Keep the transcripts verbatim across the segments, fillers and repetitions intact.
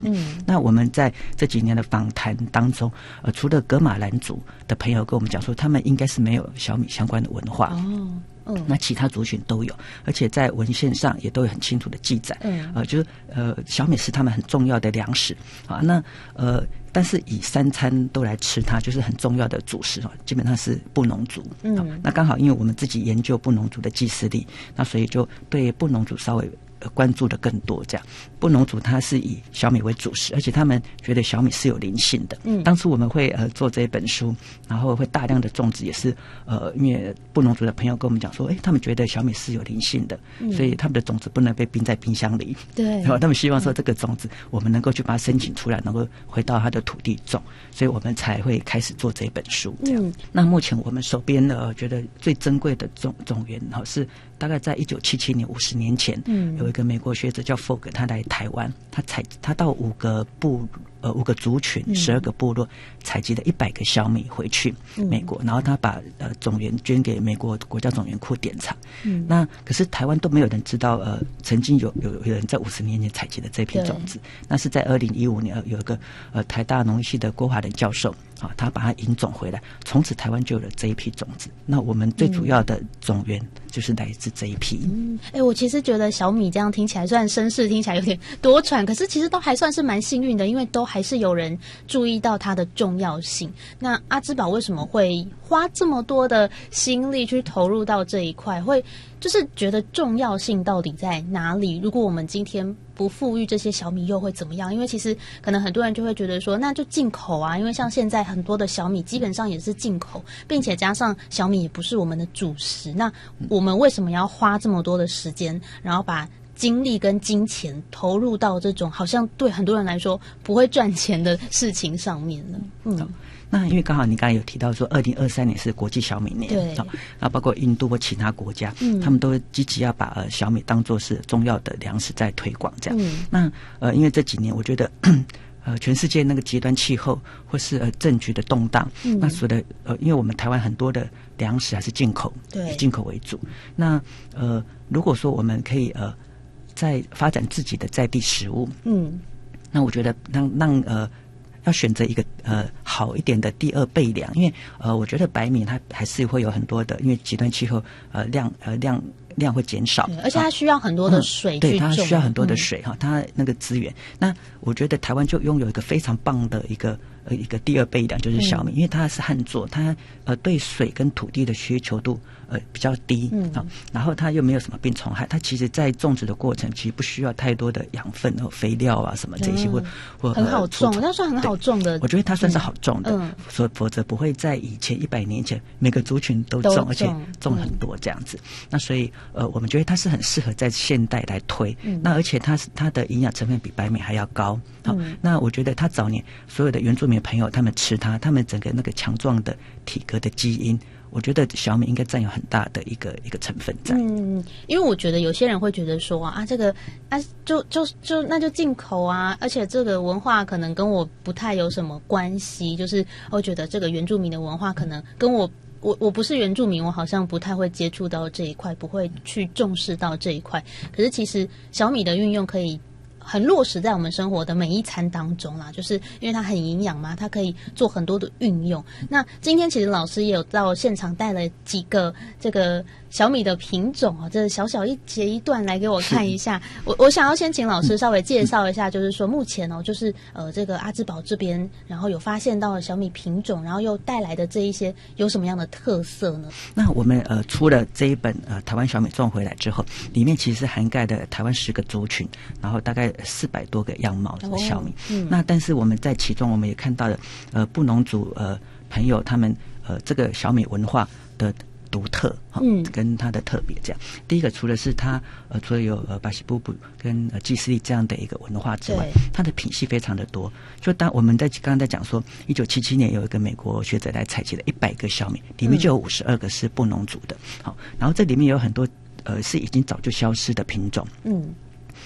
嗯， 那我们在这几年的访谈当中，呃，除了噶玛兰族的朋友跟我们讲说，他们应该是没有小米相关的文化。 哦。嗯， 那其他族群都有，而且在文献上也都有很清楚的记载。 嗯， 呃，就是呃，小米是他们很重要的粮食啊。那呃，但是以三餐都来吃它，就是很重要的主食啊，基本上是布农族。嗯、啊，那刚好因为我们自己研究布农族的祭祀历，那所以就对布农族稍微关注的更多。这样，布农族它是以小米为主食，而且他们觉得小米是有灵性的。嗯，当初我们会呃做这本书，然后会大量的种植，也是呃因为布农族的朋友跟我们讲说，哎，他们觉得小米是有灵性的，嗯、所以他们的种子不能被冰在冰箱里。 对， 然后他们希望说这个种子我们能够去把它申请出来，能够回到它的土地种，所以我们才会开始做这本书。这样，嗯、那目前我们手边呢，觉得最珍贵的种种源哈是。大概在一九七七年，五十年前，嗯，有一个美国学者叫 Fogg， 他来台湾，他采他到五个部呃五个族群，十二个部落，采集了一百个小米回去美国，嗯、然后他把呃种源捐给美国国家种源库典藏。嗯，那可是台湾都没有人知道，呃，曾经有有有人在五十年前采集的这批种子，那是在二零一五年有一个呃台大农艺系的郭华仁教授。啊，他把它引种回来，从此台湾就有了这一批种子。那我们最主要的种源就是来自这一批。 嗯，哎、欸，我其实觉得小米这样听起来，虽然声势听起来有点多舛，可是其实都还算是蛮幸运的，因为都还是有人注意到它的重要性。那阿芝堡为什么会花这么多的心力去投入到这一块？会就是觉得重要性到底在哪里？如果我们今天不富裕这些小米又会怎么样？因为其实可能很多人就会觉得说，那就进口啊，因为像现在很多的小米基本上也是进口，并且加上小米也不是我们的主食，那我们为什么要花这么多的时间，然后把精力跟金钱投入到这种好像对很多人来说不会赚钱的事情上面呢？嗯。 那因为刚好你刚才有提到说，二零二三年是国际小米年， 对， 然后包括印度或其他国家，嗯，他们都积极要把呃小米当作是重要的粮食在推广这样。嗯、那呃，因为这几年我觉得。呃，全世界那个极端气候或是呃政局的动荡，嗯、那所的呃，因为我们台湾很多的粮食还是进口， 对， 以进口为主。那呃，如果说我们可以呃，在发展自己的在地食物，嗯，那我觉得让让呃。要选择一个呃好一点的第二备粮，因为呃我觉得白米它还是会有很多的，因为极端气候呃量呃量量会减少， 而且它需要很多的水去种、 嗯、对，它需要很多的水哈、嗯，它那个资源。那我觉得台湾就拥有一个非常棒的一个呃一个第二备粮，就是小米，嗯、因为它是旱作，它呃对水跟土地的需求度呃比较低，嗯啊，然后它又没有什么病虫害，它其实在种植的过程其实不需要太多的养分和肥料啊什么这些，或、嗯、或很好种，那、呃、算很好种的。 我觉得它算是好种的， 嗯， 所、嗯、否则不会在以前一百年前每个族群都种，而且种很多这样子。嗯、那所以呃，我们觉得它是很适合在现代来推。嗯、那而且它是它的营养成分比白米还要高。好、嗯，那我觉得它早年所有的原住民朋友他们吃它，他们整个那个强壮的体格的基因。我觉得小米应该占有很大的一个一个成分在。嗯， 因为我觉得有些人会觉得说啊，这个啊就就就那就进口啊，而且这个文化可能跟我不太有什么关系，就是我觉得这个原住民的文化可能跟我我我不是原住民，我好像不太会接触到这一块，不会去重视到这一块。可是其实小米的运用可以很落实在我们生活的每一餐当中啦，就是因为它很营养嘛，它可以做很多的运用。那今天其实老师也有到现场带了几个这个小米的品种啊，这小小一节一段来给我看一下。我我想要先请老师稍微介绍一下，就是说目前哦，就是呃这个阿芝堡这边，然后有发现到了小米品种，然后又带来的这一些有什么样的特色呢？ 那我们呃出了这一本呃台湾小米种回来之后，里面其实涵盖的台湾十个族群，然后大概四百多个样貌的小米。哦嗯、那但是我们在其中我们也看到了呃布农族呃朋友他们呃这个小米文化的独特，嗯，跟它的特别这样。第一个，除了是它呃，除了有呃巴西布布跟呃祭司力这样的一个文化之外，它的品系非常的多。就当我们在刚刚在讲说，一九七七年有一个美国学者来采集了一百个小米，里面就有五十二个是布农族的。好，然后这里面有很多呃是已经早就消失的品种，嗯。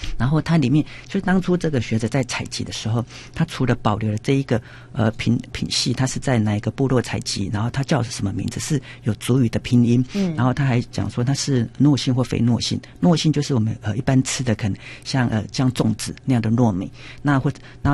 然后它里面就当初这个学者在采集的时候，他除了保留了这一个呃品品系，它是在哪一个部落采集，然后它叫什么名字，是有族语的拼音，嗯，然后他还讲说它是糯杏或非糯杏，糯杏就是我们呃一般吃的可能像呃像粽子那样的糯米，那或者那